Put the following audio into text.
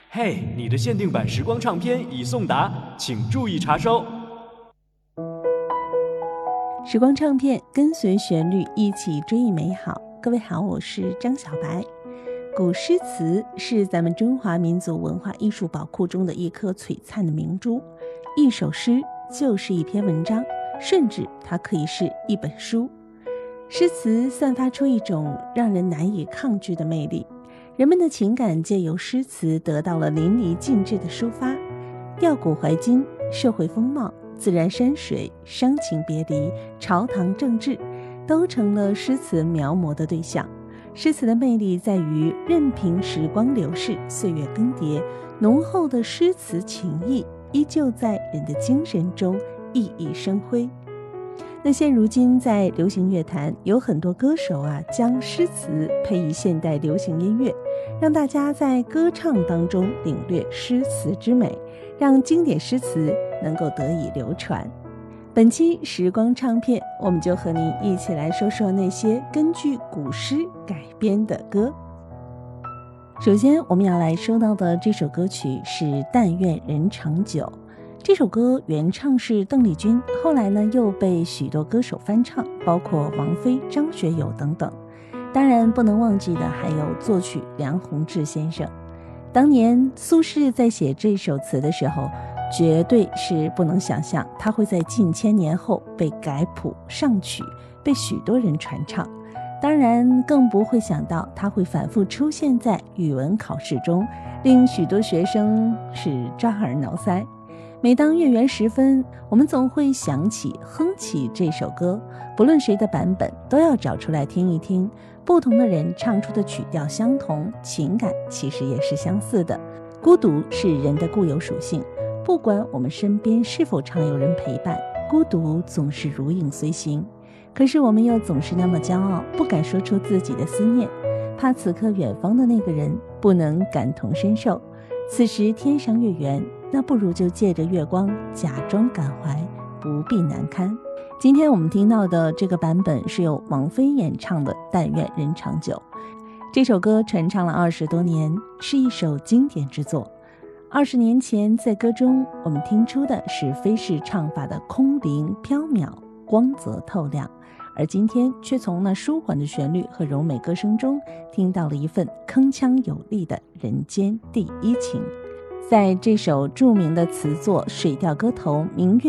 嘿，你的限定版时光唱片已送达，请注意查收。 时光唱片跟随旋律一起追忆美好。各位好，我是张小白。古诗词是咱们中华民族文化艺术宝库中的一颗璀璨的明珠，一首诗就是一篇文章，甚至它可以是一本书。诗词散发出一种让人难以抗拒的魅力，人们的情感借由诗词得到了淋漓尽致的抒发，吊古怀今，社会风貌，自然山水，伤情别离，朝堂政治，都成了诗词描摹的对象。诗词的魅力在于任凭时光流逝，岁月更迭，浓厚的诗词情意依旧在人的精神中熠熠生辉。那现如今在流行乐坛有很多歌手将诗词配以现代流行音乐，让大家在歌唱当中领略诗词之美，让经典诗词能够得以流传。本期时光唱片，我们就和您一起来说说那些根据古诗改编的歌。首先我们要来说到的这首歌曲是《但愿人长久》。这首歌原唱是邓丽君，后来呢又被许多歌手翻唱，包括王菲、张学友等等。当然不能忘记的还有作曲梁鸿志先生。当年苏轼在写这首词的时候，绝对是不能想象他会在近千年后被改谱上曲，被许多人传唱。当然更不会想到他会反复出现在语文考试中，令许多学生是抓耳挠腮。每当月圆时分，我们总会想起哼起这首歌，不论谁的版本都要找出来听一听，不同的人唱出的曲调相同，情感其实也是相似的。孤独是人的固有属性，不管我们身边是否常有人陪伴，孤独总是如影随形。可是我们又总是那么骄傲，不敢说出自己的思念，怕此刻远方的那个人不能感同身受。此时天上月圆，那不如就借着月光假装感怀，不必难堪。今天我们听到的这个版本是由王菲演唱的《但愿人长久》。这首歌传唱了20多年，是一首经典之作。20年前在歌中我们听出的是菲式唱法的空灵飘渺，光泽透亮，而今天却从那舒缓的旋律和柔美歌声中听到了一份铿锵有力的人间第一情。在这首著名的词作《水调歌头·明月》